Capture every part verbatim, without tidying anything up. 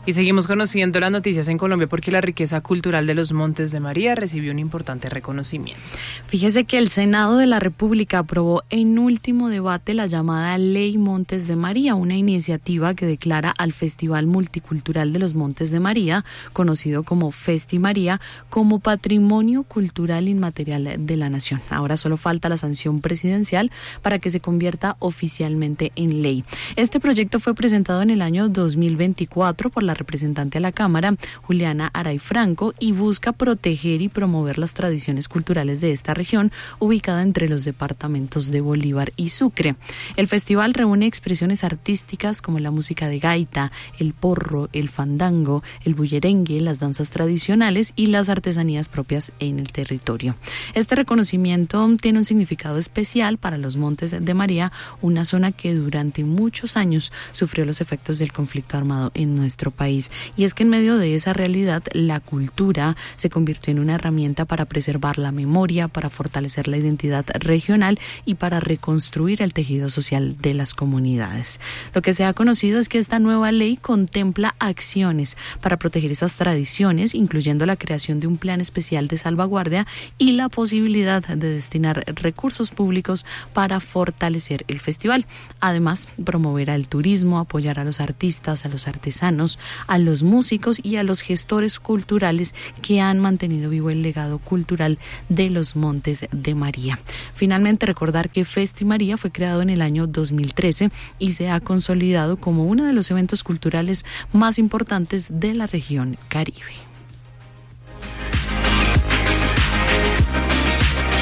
Y seguimos conociendo las noticias en Colombia porque la riqueza cultural de los Montes de María recibió un importante reconocimiento. Fíjese que el Senado de la República aprobó en último debate la llamada Ley Montes de María, una iniciativa que declara al Festival Multicultural de los Montes de María, conocido como Festi María, como Patrimonio Cultural Inmaterial de la Nación. Ahora solo falta la sanción presidencial para que se convierta oficialmente en ley. Este proyecto fue presentado en el año dos mil veinticuatro por la representante a la Cámara, Juliana Aray Franco, y busca proteger y promover las tradiciones culturales de esta región, ubicada entre los departamentos de Bolívar y Sucre. El festival reúne expresiones artísticas como la música de gaita, el porro, el fandango, el bullerengue, las danzas tradicionales y las artesanías propias en el territorio. Este reconocimiento tiene un significado especial para los Montes de María, una zona que durante muchos años sufrió los efectos del conflicto armado en nuestro país. Y es que en medio de esa realidad, la cultura se convirtió en una herramienta para preservar la memoria, para fortalecer la identidad regional y para reconstruir el tejido social de las comunidades. Lo que se ha conocido es que esta nueva ley contempla acciones para proteger esas tradiciones, incluyendo la creación de un plan especial de salvaguardia y la posibilidad de destinar recursos públicos para fortalecer el festival. Además, promoverá el turismo, apoyar a los artistas, a los artesanos, a los músicos y a los gestores culturales que han mantenido vivo el legado cultural de los Montes de María. Finalmente, recordar que Festi María fue creado en el año dos mil trece y se ha consolidado como uno de los eventos culturales más importantes de la región Caribe.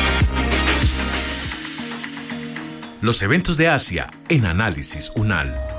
Los eventos de Asia en Análisis UNAL.